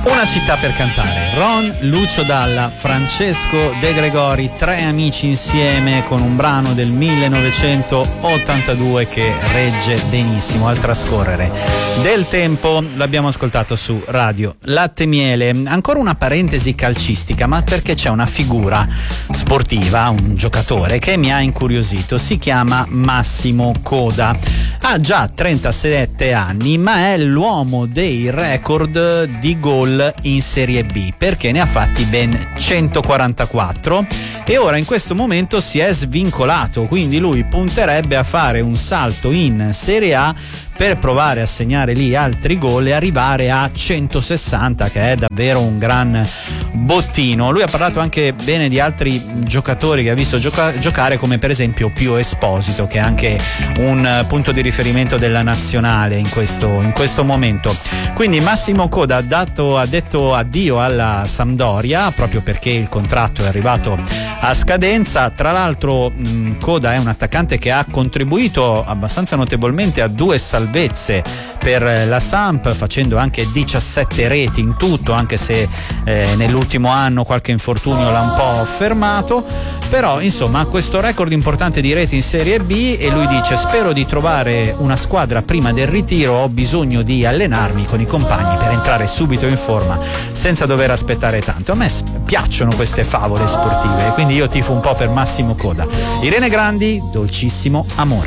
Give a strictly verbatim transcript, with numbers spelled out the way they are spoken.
Una città per cantare. Ron, Lucio Dalla, Francesco De Gregori, tre amici insieme con un brano del millenovecentottantadue che regge benissimo al trascorrere del tempo. L'abbiamo ascoltato su Radio Latte Miele. Ancora una parentesi calcistica, ma perché c'è una figura sportiva, un giocatore che mi ha incuriosito. Si chiama Massimo Coda. Ha già trentasette anni, ma è l'uomo dei record di gol in Serie B, perché ne ha fatti ben centoquarantaquattro e ora in questo momento si è svincolato, quindi lui punterebbe a fare un salto in Serie A per provare a segnare lì altri gol e arrivare a centosessanta, che è davvero un gran bottino. Lui ha parlato anche bene di altri giocatori che ha visto gioca- giocare, come per esempio Pio Esposito, che è anche un punto di riferimento della nazionale in questo, in questo momento. Quindi Massimo Coda ha, dato, ha detto addio alla Sampdoria proprio perché il contratto è arrivato a scadenza. Tra l'altro mh, Coda è un attaccante che ha contribuito abbastanza notevolmente a due salvezze per la Samp, facendo anche diciassette reti in tutto, anche se eh, nell'ultimo anno qualche infortunio l'ha un po' fermato. Però insomma ha questo record importante di reti in Serie B e lui dice: spero di trovare una squadra prima del ritiro, ho bisogno di allenarmi con i compagni per entrare subito in forma senza dover aspettare tanto. A me piacciono queste favole sportive, quindi io tifo un po' per Massimo Coda. Irene Grandi, Dolcissimo Amore.